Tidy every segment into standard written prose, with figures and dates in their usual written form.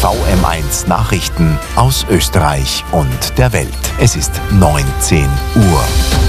VM1 Nachrichten aus Österreich und der Welt. Es ist 19 Uhr.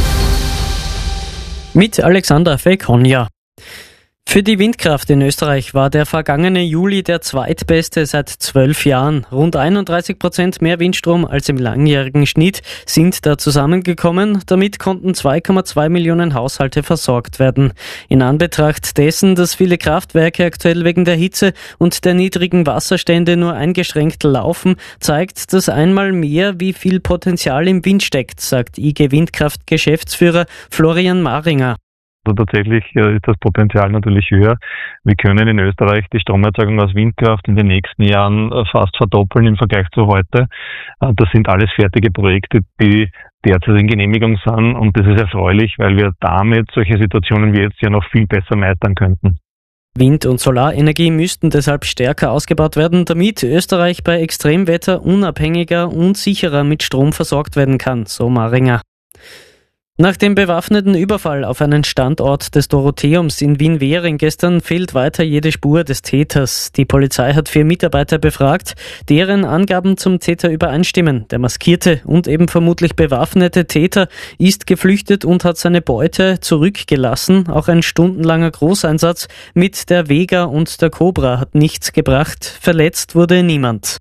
Mit Alexander Fekonja. Für die Windkraft in Österreich war der vergangene Juli der zweitbeste seit 12 Jahren. Rund 31% mehr Windstrom als im langjährigen Schnitt sind da zusammengekommen. Damit konnten 2,2 Millionen Haushalte versorgt werden. In Anbetracht dessen, dass viele Kraftwerke aktuell wegen der Hitze und der niedrigen Wasserstände nur eingeschränkt laufen, zeigt das einmal mehr, wie viel Potenzial im Wind steckt, sagt IG Windkraft-Geschäftsführer Florian Maringer. Also tatsächlich ist das Potenzial natürlich höher. Wir können in Österreich die Stromerzeugung aus Windkraft in den nächsten Jahren fast verdoppeln im Vergleich zu heute. Das sind alles fertige Projekte, die derzeit in Genehmigung sind, und das ist erfreulich, weil wir damit solche Situationen wie jetzt ja noch viel besser meistern könnten. Wind- und Solarenergie müssten deshalb stärker ausgebaut werden, damit Österreich bei Extremwetter unabhängiger und sicherer mit Strom versorgt werden kann, so Maringer. Nach dem bewaffneten Überfall auf einen Standort des Dorotheums in Wien-Währing gestern fehlt weiter jede Spur des Täters. Die Polizei hat 4 Mitarbeiter befragt, deren Angaben zum Täter übereinstimmen. Der maskierte und eben vermutlich bewaffnete Täter ist geflüchtet und hat seine Beute zurückgelassen. Auch ein stundenlanger Großeinsatz mit der Vega und der Cobra hat nichts gebracht. Verletzt wurde niemand.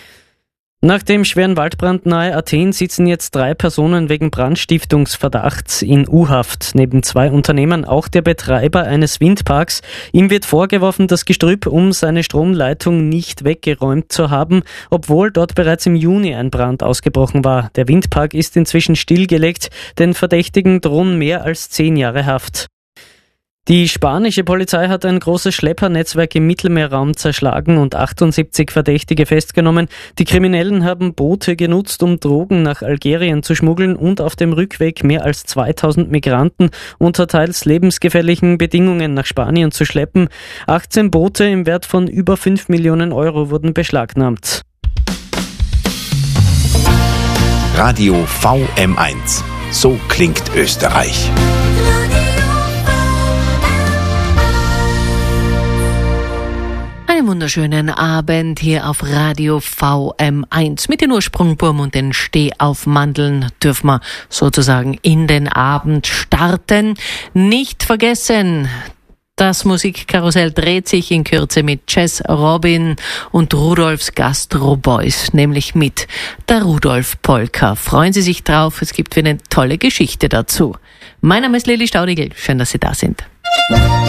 Nach dem schweren Waldbrand nahe Athen sitzen jetzt 3 Personen wegen Brandstiftungsverdachts in U-Haft. Neben 2 Unternehmern auch der Betreiber eines Windparks. Ihm wird vorgeworfen, das Gestrüpp um seine Stromleitung nicht weggeräumt zu haben, obwohl dort bereits im Juni ein Brand ausgebrochen war. Der Windpark ist inzwischen stillgelegt, den Verdächtigen drohen mehr als 10 Jahre Haft. Die spanische Polizei hat ein großes Schleppernetzwerk im Mittelmeerraum zerschlagen und 78 Verdächtige festgenommen. Die Kriminellen haben Boote genutzt, um Drogen nach Algerien zu schmuggeln und auf dem Rückweg mehr als 2000 Migranten unter teils lebensgefährlichen Bedingungen nach Spanien zu schleppen. 18 Boote im Wert von über 5 Millionen Euro wurden beschlagnahmt. Radio VM1. So klingt Österreich. Einen wunderschönen Abend hier auf Radio VM1. Mit den Ursprungburm und den Stehaufmandeln dürfen wir sozusagen in den Abend starten. Nicht vergessen, das Musikkarussell dreht sich in Kürze mit Jazz Robin und Rudolfs Gastro Boys, nämlich mit der Rudolf Polka. Freuen Sie sich drauf, es gibt wieder eine tolle Geschichte dazu. Mein Name ist Lili Staudigl, schön, dass Sie da sind.